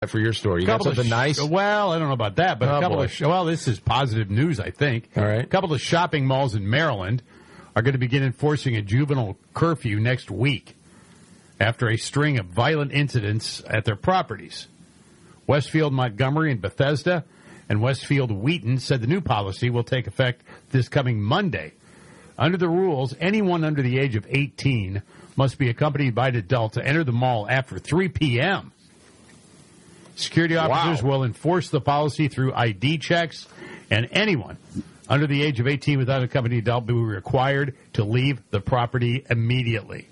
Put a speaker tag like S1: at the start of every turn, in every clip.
S1: for your story. You got something nice?
S2: Well, I don't know about that, but this is positive news, I think.
S1: All right.
S2: A couple of shopping malls in Maryland are going to begin enforcing a juvenile curfew next week after a string of violent incidents at their properties. Westfield Montgomery and Bethesda and Westfield Wheaton said the new policy will take effect this coming Monday. Under the rules, anyone under the age of 18 must be accompanied by an adult to enter the mall after 3 p.m. Security officers will enforce the policy through ID checks, and anyone under the age of 18 without an accompanied adult will be required to leave the property immediately.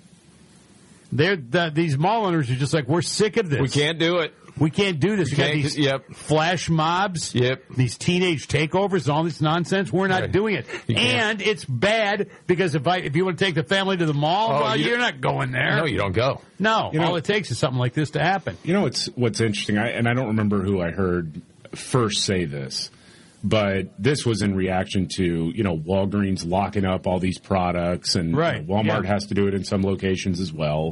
S2: These mall owners are just like, we're sick of this.
S1: We can't do it.
S2: We can't do this. We got these flash mobs, these teenage takeovers, all this nonsense. We're not doing it. And it's bad because if you want to take the family to the mall, you're not going there.
S1: No, you don't go.
S2: No, all it takes is something like this to happen.
S3: You know what's interesting, and I don't remember who I heard first say this, but this was in reaction to, Walgreens locking up all these products, and Walmart has to do it in some locations as well.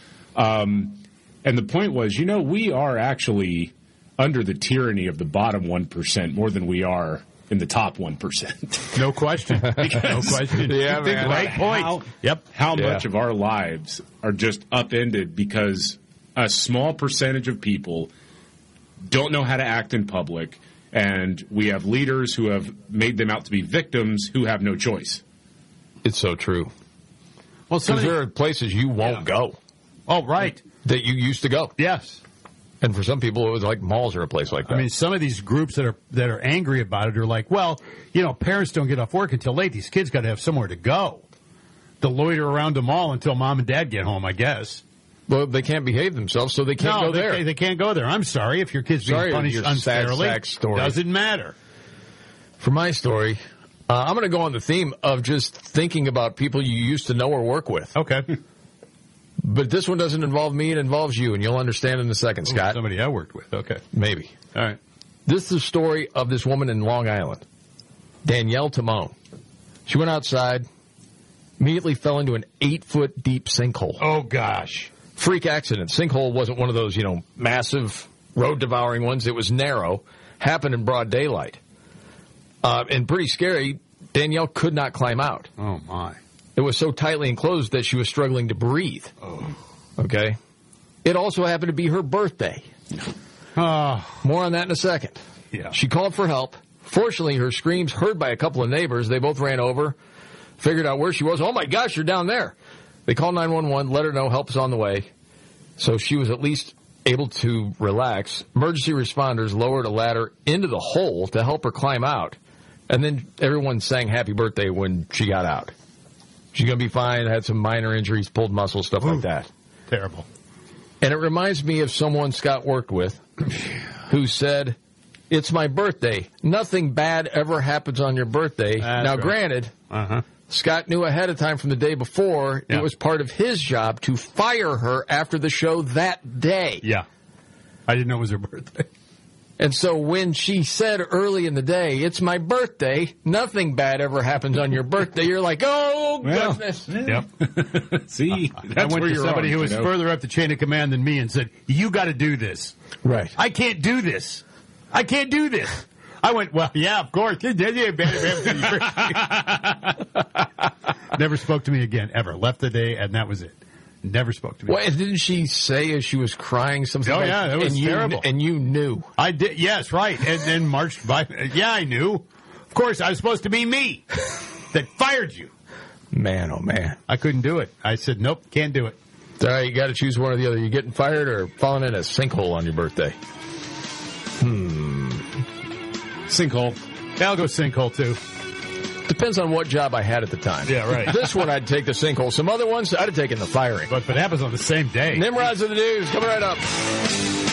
S3: And the point was, we are actually under the tyranny of the bottom 1% more than we are in the top 1%.
S2: No question. No question.
S1: Yeah, man.
S2: Right point.
S3: How much of our lives are just upended because a small percentage of people don't know how to act in public, and we have leaders who have made them out to be victims who have no choice.
S1: It's so true.
S2: Well,
S1: because there are places you won't go.
S2: Oh, right.
S1: That you used to go.
S2: Yes.
S1: And for some people, it was like malls are a place like that.
S2: I mean, some of these groups that are angry about it are like, well, parents don't get off work until late. These kids got to have somewhere to go. To loiter around the mall until mom and dad get home, I guess.
S1: Well, they can't behave themselves, so they can't go there.
S2: They can't go there. I'm sorry if your kid's being punished unfairly. Doesn't matter.
S1: For my story, I'm going to go on the theme of just thinking about people you used to know or work with.
S2: Okay.
S1: But this one doesn't involve me, it involves you, and you'll understand in a second, Scott.
S2: Somebody I worked with, okay.
S1: Maybe.
S2: All right.
S1: This is the story of this woman in Long Island, Danielle Timone. She went outside, immediately fell into an 8-foot deep sinkhole.
S2: Oh, gosh.
S1: Freak accident. Sinkhole wasn't one of those, massive road-devouring ones. It was narrow, happened in broad daylight. And pretty scary, Danielle could not climb out.
S2: Oh, my.
S1: It was so tightly enclosed that she was struggling to breathe.
S2: Oh.
S1: Okay? It also happened to be her birthday. More on that in a second.
S2: Yeah.
S1: She called for help. Fortunately, her screams heard by a couple of neighbors. They both ran over, figured out where she was. Oh, my gosh, you're down there. They called 911, let her know help is on the way. So she was at least able to relax. Emergency responders lowered a ladder into the hole to help her climb out. And then everyone sang happy birthday when she got out. She's going to be fine, had some minor injuries, pulled muscles, stuff like that.
S2: Terrible.
S1: And it reminds me of someone Scott worked with who said, it's my birthday. Nothing bad ever happens on your birthday. Now, granted, Scott knew ahead of time from the day before it was part of his job to fire her after the show that day.
S2: Yeah. I didn't know it was her birthday.
S1: And so when she said early in the day, it's my birthday, nothing bad ever happens on your birthday, you're like, oh, goodness.
S2: Yep.
S3: See,
S2: I went to somebody who was further up the chain of command than me and said, you got to do this.
S1: Right.
S2: I can't do this. I can't do this. I went, well, yeah, of course. Never spoke to me again, ever. Left the day, and that was it. Never spoke to me.
S1: Well, didn't she say as she was crying something?
S2: Oh, yeah, that was terrible.
S1: And you knew.
S2: I did, yes, right. And then marched by. Yeah, I knew. Of course, I was supposed to be me that fired you.
S1: Man, oh, man.
S2: I couldn't do it. I said, nope, can't do it.
S1: All right, you got to choose one or the other. You getting fired or falling in a sinkhole on your birthday?
S3: Sinkhole.
S2: Yeah, I'll go sinkhole, too.
S1: Depends on what job I had at the time.
S2: Yeah, right.
S1: This one, I'd take the sinkhole. Some other ones, I'd have taken the firing.
S2: But if it happens on the same day.
S1: Nimrods of the news, coming right up.